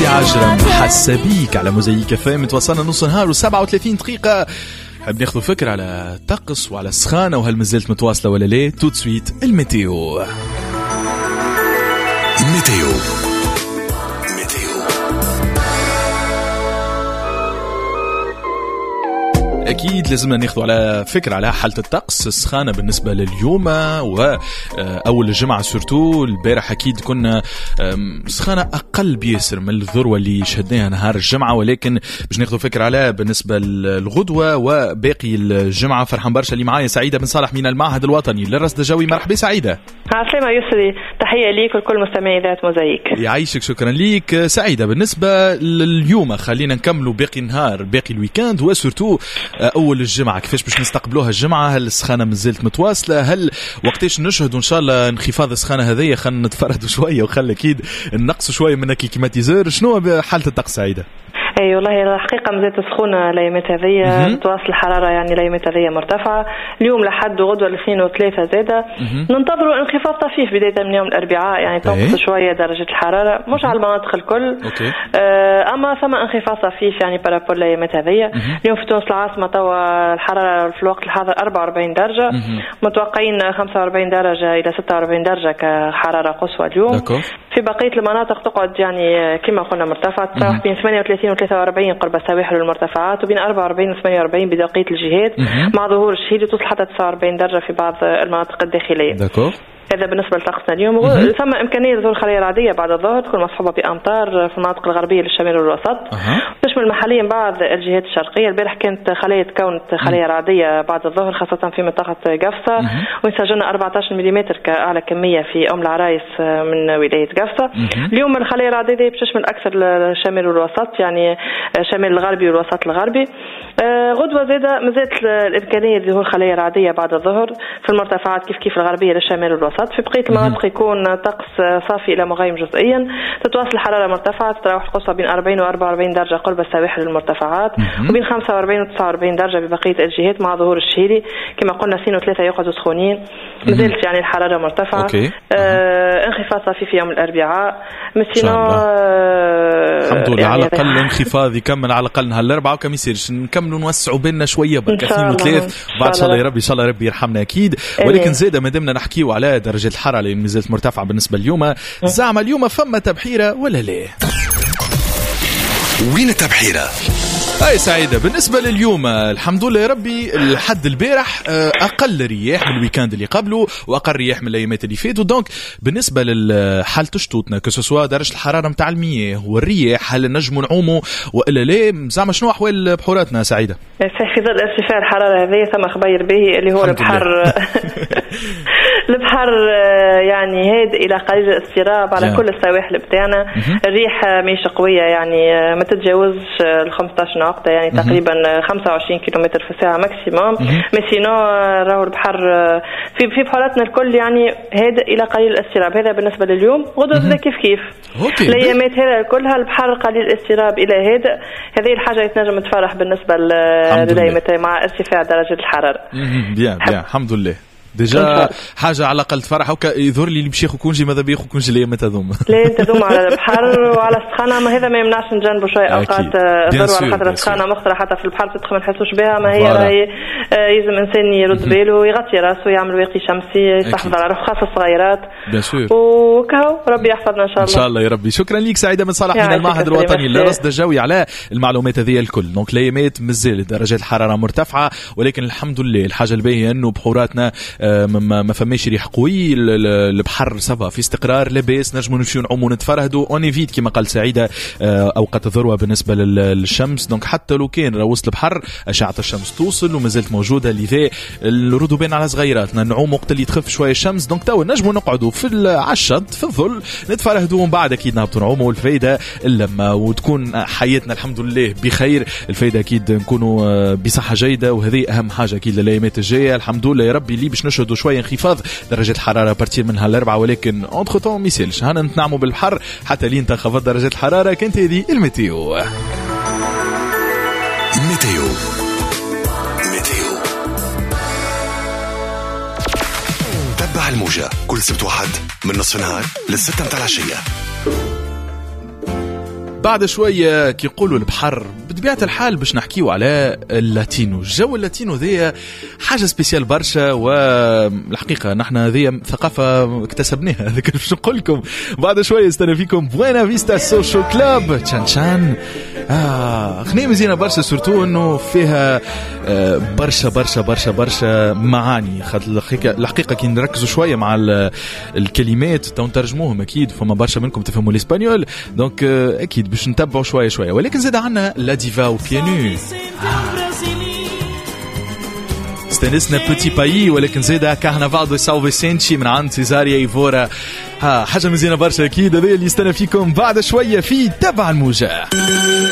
سي عجرم حاسة بيك على موزايك فام. توصلنا نص نهار و37 دقيقة. حب ناخذ فكرة على الطقس وعلى السخانة وهل مازلت متواصلة ولا لا. تو سويت الميتيو. أكيد لازمنا ناخذ على فكرة على حالة الطقس السخانة بالنسبة لليوم وأول الجمعة سورتو. البارح أكيد كنا سخانة أقل بيسر من الذروة اللي شهدناها نهار الجمعة، ولكن باش ناخذ فكرة على بالنسبة للغدوة وباقي الجمعة. فرحان برشا اللي معايا سعيدة بن صالح من المعهد الوطني للرصد الجوي. مرحبا سعيدة. عسلامة يسري، تحية ليك ولكل مستمعي ذات موزايك. يعيشك، شكرا ليك سعيدة. بالنسبة لليوم خلينا نكملوا باقي النهار باقي الويكاند وسورتو أول الجمعة. كيفاش باش نستقبلوها الجمعة؟ هل السخانة مازالت متواصلة؟ هل وقتاش نشهدوا إن شاء الله انخفاض السخانة هذية؟ خلينا نتفردوا شوية وخلي أكيد نقص شوية من الكليماتيزور. شنو حالة الطقس سعيدة؟ اي والله الحقيقه مازالت سخونه الايامات هذيا، تواصل الحراره يعني الايامات هذيا مرتفعه. اليوم لحد غدوه 2003 زاده. ننتظروا انخفاض طفيف بدايه من يوم الاربعاء، يعني تنقص شويه درجه الحراره مش على المناطق الكل. اما ثم انخفاض طفيف يعني بارابول الايامات هذيا. اليوم في تونس العاصمه توا الحراره في الوقت الحاضر 44 درجه، متوقعين 45 درجه الى 46 درجه كحراره قصوى اليوم. في بقيه المناطق تقعد يعني كما قلنا مرتفعه، تراوح بين 38 و 43 قرب السواحل والمرتفعات، وبين 44 و 48 ببقيه الجهات، مع ظهور الشهيد توصل حتى 49 درجه في بعض المناطق الداخليه. هذا بالنسبه لطقسنا اليوم. ثم امكانيه ظهور خليه رعديه بعد الظهر تكون مصحوبه بامطار في المناطق الغربيه للشمال والوسط، تشمل محليا بعض الجهات الشرقيه. البارح كانت كونت خليه رعديه بعد الظهر خاصه في منطقه قفصه، وسجلنا 14 ملم كاعلى كميه في ام العرايس من ولايه قفصه. اليوم الخليه الرعديه بتشمل اكثر الشمال والوسط، يعني الشمال الغربي والوسط الغربي. غدوه زاده مازالت الامكانيه لظهور خليه رعديه بعد الظهر في المرتفعات كيف الغربيه للشمال والوسط. في بقية المناطق يكون طقس صافي إلى مغيم جزئيا، تتواصل الحرارة مرتفعة، تتراوح القصوى بين 40 و 44 درجة قرب السواحل والمرتفعات، وبين 45 و 49 درجة ببقية الجهات مع ظهور الشهيري. كما قلنا 2 و 3 يقعدوا سخونين، مازالت يعني الحرارة مرتفعة. انخفاض صافي في يوم الأربعاء. مسينا الحمد لله على الأقل انخفاض يكمل على الأقل نهار الأربعاء، وكم يصيرش نكملوا نوسعوا بيننا شوية برك 2 و 3 بعد إن شاء الله يا ربي، إن شاء الله ربي يرحمنا أكيد. ولكن زادة ما دمنا نحكيو على درجة الحرارة اللي مازالت مرتفعة بالنسبة اليوم، زعما اليوم فما تبحيرة ولا لا؟ وين التبحيرة؟ أي سعيدة. بالنسبة لليوم الحمد لله يا ربي، الحد البارح أقل رياح من الويكاند اللي قبله وأقل رياح من الأيامات اللي فاتوا. دونك بالنسبة للحالة شتوتنا كسوسوا درجة الحرارة متاع المياه والرياح، هل نجموا نعوموا وإلا لا؟ زعما شنو أحوال بحوراتنا سعيدة؟ في ظل ارتفاع الحرارة هذه ثم خبير به اللي هو البحر البحر يعني هاد إلى قليل الاضطراب على كل السواحل بتاعنا. الريح مش قوية، يعني ما تتجاوزش ال 15 نقطة، يعني تقريبا 25 كيلومتر في الساعة ماكسيموم. مسينو راهو البحر في بحوراتنا الكل يعني هاد إلى قليل الاضطراب. هذا بالنسبة لليوم. غدوة كيف الأيامات هذا كلها البحر قليل الاضطراب إلى هذا. هذه الحاجة يتنجم تفرح بالنسبة للأيامات مع ارتفاع درجة الحرارة. بيان الحمد لله. ديجا حاجة على الأقل تفرح. يظهر لي باش ياخذ كونجي ماذا بياخذ كونجي الأيام تذوم لا تذوم على البحر وعلى السخانة. ما هذا ما يمنعش نجنبوا شوية أوقات ضرورة على خاطر السخانة مخطرة حتى في البحر تدخل ما نحسوش بها. ما هي راهي يلزم إنسان يرد باله ويغطي راسه ويعمل واقي شمسي يستحفظ على روحه، خاصة الصغيرات. وكهو ربي يحفظنا إن شاء الله. إن شاء الله يا ربي. شكرا ليك سعيدة بن صالح من المعهد الوطني للرصد الجوي على المعلومات هذه الكل. دونك الأيامات مازال درجات الحرارة مرتفعة، ولكن الحمد لله الحاجة الباهية إنه بحوراتنا ما فماش ريح قوي، البحر صفا في استقرار لاباس، نجموا نمشيو نعوموا نتفرهدوا اونيفيت كما قال سعيده اوقات الذروه بالنسبه للشمس. دونك حتى لو كان وسط البحر اشعه الشمس توصل ومازالت موجوده، لذا الرطوبه على صغيراتنا نعوم وقت اللي تخف شويه الشمس. دونك تو نجموا نقعدوا في الشط في الظل نتفرهدوا ومن بعد اكيد نهبطوا نعوموا. الفايده لما وتكون حياتنا الحمد لله بخير، الفايده اكيد نكونوا بصحه جيده، وهذه اهم حاجه اكيد للايامات الجايه. الحمد لله يا ربي اللي باش نشهدوا شويه انخفاض درجة الحرارة بارتير منها الأربعة، ولكن أنتخ طون ميسيلش هانا نتنعموا بالبحر حتى لين تنخفض درجة الحرارة. كانت هذه الميتيو. تبع الموجة كل سبت واحد من نصف النهار للستة متاع العشية. بعد شويه كي يقولوا البحر بطبيعه الحال باش نحكيو على اللاتينو. الجو اللاتينو ذي حاجه سبيسيال برشا، والحقيقه نحن هذه ثقافه اكتسبناها. هذاك باش نقول لكم بعد شويه. استنى فيكم بوينا فيستا سوشيال كلاب تشان تشان. اغنيه مزيانه برشا، سورتو انه فيها برشا برشا برشا برشا معاني. الحقيقه كي نركزوا شويه مع الكلمات تو نترجموهم، اكيد فما برشا منكم تفهموا الاسبانيول، دونك اكيد باش نتبعوا شويه شويه. ولكن زاد عندنا لا ديفا وبيانو. استنسنا بوتي باي، ولكن زاد كارنافال دو ساو فيسنتي من عند سيزاريا ايفورا. حاجه مزيانه برشا اكيد. هذا اللي يستنى فيكم بعد شويه في تبع الموجه.